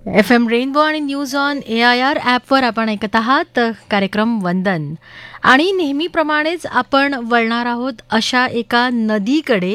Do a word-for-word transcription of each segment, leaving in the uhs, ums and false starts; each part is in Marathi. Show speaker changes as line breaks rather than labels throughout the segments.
एफ एम रेनबो आणि news on A I R ॲपवर आपण ऐकत आहात कार्यक्रम वंदन. आणि नेहमीप्रमाणेच आपण वळणार आहोत अशा एका नदीकडे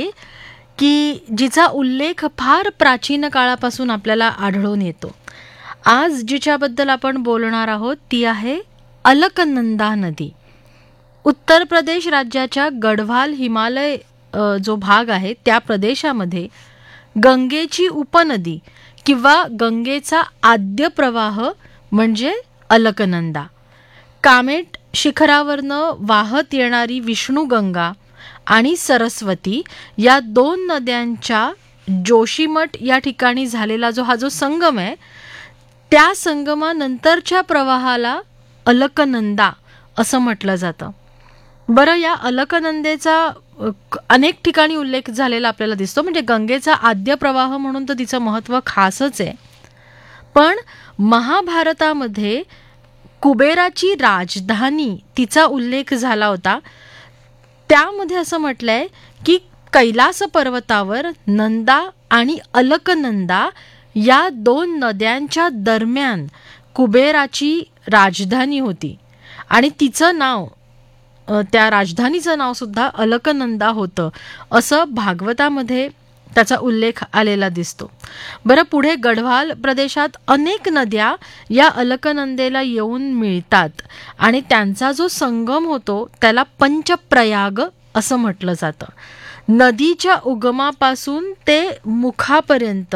की जिचा उल्लेख फार प्राचीन काळापासून आपल्याला आढळून येतो. आज जिच्याबद्दल आपण बोलणार आहोत ती आहे अलकनंदा नदी. उत्तर प्रदेश राज्याच्या गढवाल हिमालय अ, जो भाग आहे त्या प्रदेशामध्ये गंगेची उपनदी किंवा गंगेचा आद्य प्रवाह म्हणजे अलकनंदा. कामेट शिखरावरनं वाहत येणारी विष्णुगंगा आणि सरस्वती या दोन नद्यांच्या जोशीमठ या ठिकाणी झालेला जो हा जो संगम आहे त्या संगमानंतरच्या प्रवाहाला अलकनंदा असं म्हटलं जातं. बरं, या अलकनंदेचा अनेक ठिकाणी उल्लेख झालेला आपल्याला दिसतो. म्हणजे गंगेचा आद्य प्रवाह म्हणून तर तिचं महत्त्व खासच आहे. पण महाभारतामध्ये कुबेराची राजधानी तिचा उल्लेख झाला होता. त्यामध्ये असं म्हटलंय की कैलास पर्वतावर नंदा आणि अलकनंदा या दोन नद्यांच्या दरम्यान कुबेराची राजधानी होती आणि तिचं नाव, त्या राजधानीचं नाव सुद्धा अलकनंदा होतं असं भागवतामध्ये त्याचा उल्लेख आलेला दिसतो. बरं, पुढे गढवाल प्रदेशात अनेक नद्या या अलकनंदेला येऊन मिळतात आणि त्यांचा जो संगम होतो त्याला पंचप्रयाग असं म्हटलं जातं. नदीच्या उगमापासून ते मुखापर्यंत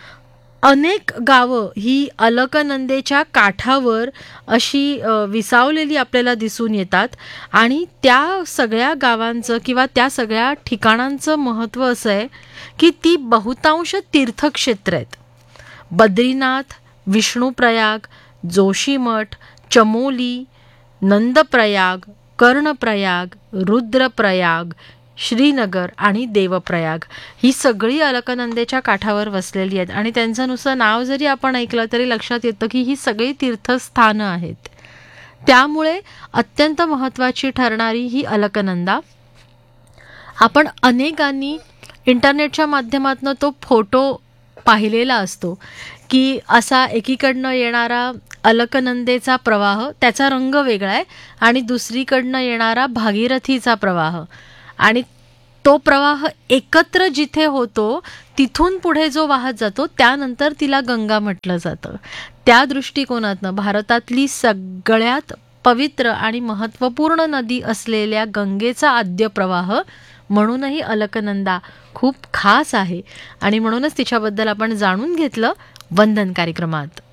अनेक गावं ही अलकनंदेच्या काठावर अशी विसावलेली आपल्याला दिसून येतात आणि त्या सगळ्या गावांचं किंवा त्या सगळ्या ठिकाणांचं महत्त्व असं आहे की ती बहुतांश तीर्थक्षेत्र आहेत. बद्रीनाथ, विष्णुप्रयाग, जोशीमठ, चमोली, नंदप्रयाग, कर्णप्रयाग, रुद्रप्रयाग, श्रीनगर आणि देवप्रयाग ही सगळी अलकनंदेच्या काठावर वसलेली आहेत आणि त्यांचं नुसतं नाव जरी आपण ऐकलं तरी लक्षात येतं की ही सगळी तीर्थस्थानं आहेत. त्यामुळे अत्यंत महत्त्वाची ठरणारी ही अलकनंदा. आपण अनेकांनी इंटरनेटच्या माध्यमातून तो फोटो पाहिलेला असतो की असा एकीकडनं येणारा अलकनंदेचा प्रवाह, त्याचा रंग वेगळा आहे, आणि दुसरीकडनं येणारा भागीरथीचा प्रवाह, आणि तो प्रवाह एकत्र जिथे होतो तिथून पुढे जो वाहत जातो त्यानंतर तिला गंगा म्हटलं जातं. त्या दृष्टिकोनातनं भारतातली सगळ्यात पवित्र आणि महत्त्वपूर्ण नदी असलेल्या गंगेचा आद्य प्रवाह म्हणूनही अलकनंदा खूप खास आहे आणि म्हणूनच तिच्याबद्दल आपण जाणून घेतलं वंदन कार्यक्रमात.